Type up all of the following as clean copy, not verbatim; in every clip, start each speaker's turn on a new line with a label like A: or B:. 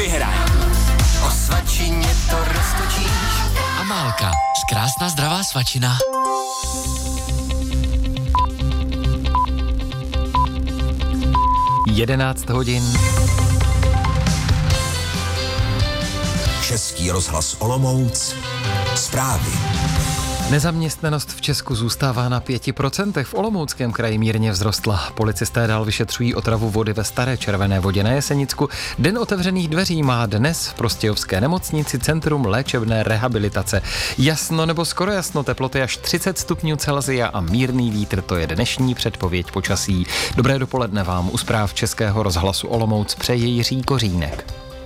A: vyhraj. O svačině to roztočíš.
B: Amálka, krásná zdravá svačina.
C: Jedenáct hodin.
A: Český rozhlas Olomouc. Zprávy.
C: Nezaměstnanost v Česku zůstává na 5%. V Olomouckém kraji mírně vzrostla. Policisté dál vyšetřují otravu vody ve Staré Červené vodě na Jesenicku. Den otevřených dveří má dnes v Prostějovské nemocnici Centrum léčebné rehabilitace. Jasno nebo skoro jasno, teploty až 30 stupňů Celsia a mírný vítr, to je dnešní předpověď počasí. Dobré dopoledne vám u zpráv Českého rozhlasu Olomouc přeje Jiří Kořínek.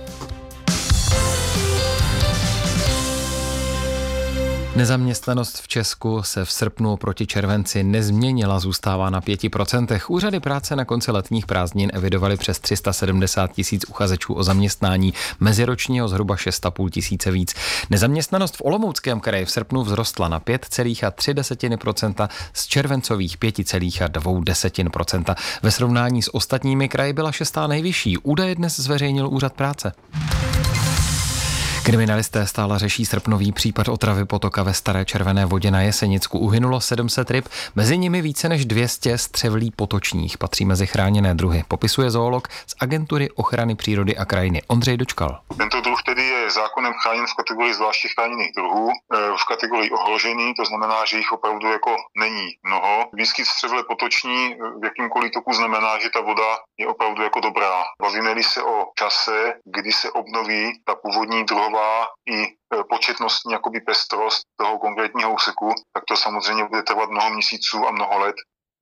C: Nezaměstnanost v Česku se v srpnu oproti červenci nezměnila, zůstává na 5%. Úřady práce na konci letních prázdnin evidovaly přes 370 000 uchazečů o zaměstnání, meziročního zhruba 6,5 tisíce víc. Nezaměstnanost v Olomouckém kraji v srpnu vzrostla na 5,3% z červencových 5,2%. Ve srovnání s ostatními kraji byla šestá nejvyšší. Údaje dnes zveřejnil Úřad práce. Kriminalisté stále řeší srpnový případ otravy potoka ve Staré Červené vodě na Jesenicku. Uhynulo 700 ryb, mezi nimi více než 200 střevlí potočních. Patří mezi chráněné druhy. Popisuje zoolog z Agentury ochrany přírody a krajiny Ondřej Dočkal.
D: Tento druh tedy je zákonem chráněn v kategorii zvláště chráněných druhů, v kategorii ohrožený, to znamená, že jich opravdu jako není mnoho. Výskyt střevle potoční v jakýmkoliv toku znamená, že ta voda je opravdu jako dobrá. Bavíme-li se o čase, kdy se obnoví ta původní druhová i početnostní jakoby pestrost toho konkrétního úseku, tak to samozřejmě bude trvat mnoho měsíců a mnoho let.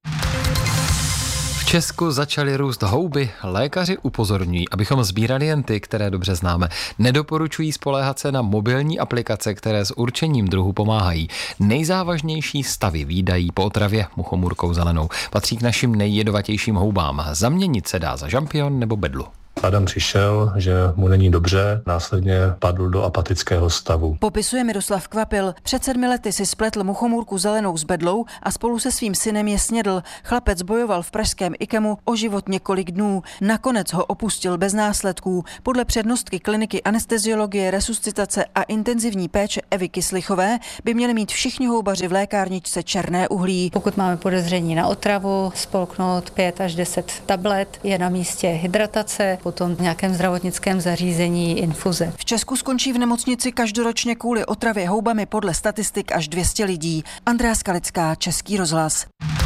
C: V Česku začaly růst houby. Lékaři upozorňují, abychom sbírali jen ty, které dobře známe. Nedoporučují spoléhat se na mobilní aplikace, které s určením druhu pomáhají. Nejzávažnější stavy vídají po otravě muchomůrkou zelenou. Patří k našim nejjedovatějším houbám. Zaměnit se dá za žampion nebo bedlu.
E: Adam přišel, že mu není dobře, následně padl do apatického stavu.
F: Popisuje Miroslav Kvapil. Před 7 lety si spletl muchomůrku zelenou s bedlou a spolu se svým synem je snědl. Chlapec bojoval v pražském IKEMu o život několik dnů. Nakonec ho opustil bez následků. Podle přednostky kliniky anesteziologie, resuscitace a intenzivní péče Evy Kyslichové by měli mít všichni houbaři v lékárničce černé uhlí.
G: Pokud máme podezření na otravu, spolknout 5 až 10 tablet, je na místě hydratace, potom v nějakém zdravotnickém zařízení infuze.
F: V Česku skončí v nemocnici každoročně kvůli otravě houbami podle statistik až 200 lidí. Andrea Skalická, Český rozhlas.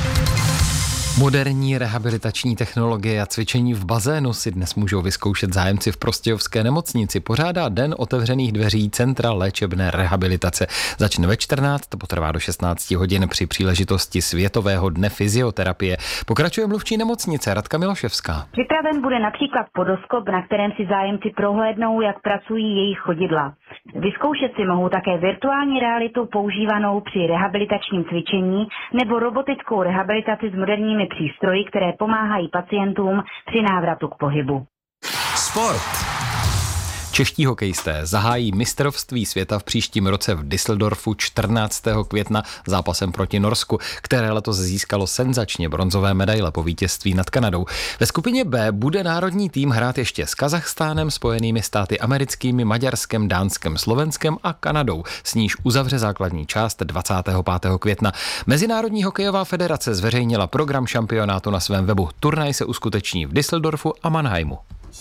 C: Moderní rehabilitační technologie a cvičení v bazénu si dnes můžou vyzkoušet zájemci v Prostějovské nemocnici. Pořádá Den otevřených dveří Centra léčebné rehabilitace. Začne ve 14, potrvá do 16 hodin při příležitosti Světového dne fyzioterapie. Pokračuje mluvčí nemocnice Radka Miloševská.
H: Připraven bude například podoskop, na kterém si zájemci prohlédnou, jak pracují jejich chodidla. Vyzkoušet si mohou také virtuální realitu používanou při rehabilitačním cvičení nebo robotickou rehabilitaci s moderními přístroji, které pomáhají pacientům při návratu k pohybu.
A: Sport.
C: Čeští hokejisté zahájí mistrovství světa v příštím roce v Düsseldorfu 14. května zápasem proti Norsku, které letos získalo senzačně bronzové medaile po vítězství nad Kanadou. Ve skupině B bude národní tým hrát ještě s Kazachstánem, Spojenými státy americkými, Maďarskem, Dánskem, Slovenskem a Kanadou, s níž uzavře základní část 25. května. Mezinárodní hokejová federace zveřejnila program šampionátu na svém webu. Turnaj se uskuteční v Düsseldorfu a Mannheimu.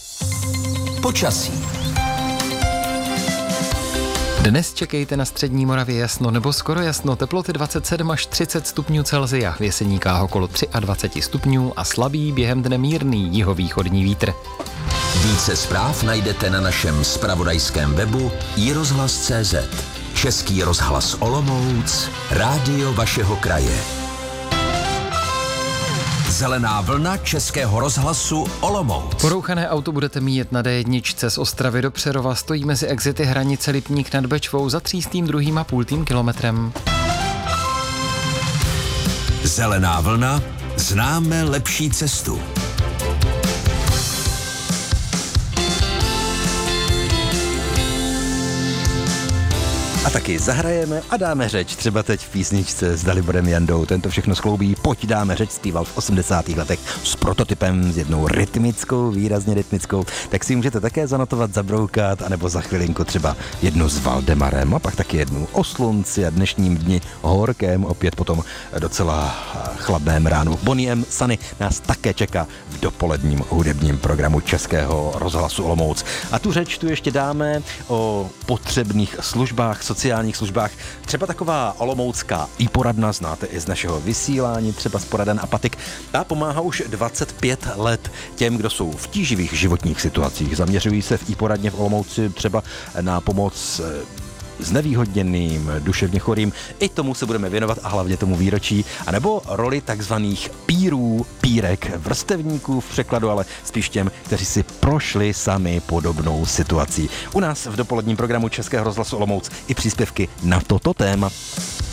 A: Počasí.
C: Dnes čekejte na střední Moravě jasno nebo skoro jasno, teploty 27 až 30 stupňů Celsia, v Jeseníkách okolo 23 stupňů a slabý během dne mírný jihovýchodní vítr.
A: Více zpráv najdete na našem zpravodajském webu iRozhlas.cz. Český rozhlas Olomouc, rádio vašeho kraje. Zelená vlna Českého rozhlasu Olomouc.
C: Porouchané auto budete míjet na D1 z Ostravy do Přerova, stojí mezi exity hranice Lipník nad Bečvou za 3,5 kilometrem.
A: Zelená vlna, známe lepší cestu. A
I: taky zahrajeme a dáme řeč. Třeba teď v písničce s Daliborem Jandou. Tento všechno skloubí. Pojď dáme řeč zpíval v 80. letech s prototypem, s jednou rytmickou, výrazně rytmickou. Tak si můžete také zanotovat, zabroukat, anebo za chvilinku třeba jednu s Valdemarem a pak taky jednu o slunci a dnešním dni horkém, opět potom docela chladném ránu. Bonnie M. Sunny nás také čeká v dopoledním hudebním programu Českého rozhlasu Olomouc. A tu řeč tu ještě dáme o potřebných službách, sociálních službách. Třeba taková olomoucká e-poradna, znáte i z našeho vysílání, třeba z poraden Apatik. Ta pomáhá už 25 let těm, kdo jsou v tíživých životních situacích. Zaměřují se v e-poradně v Olomouci třeba na pomoc znevýhodněným, duševně chorým. I tomu se budeme věnovat a hlavně tomu výročí. A nebo roli takzvaných pírů, pírek, vrstevníků v překladu, ale spíš těm, kteří si prošli sami podobnou situací. U nás v dopoledním programu Českého rozhlasu Olomouc i příspěvky na toto téma.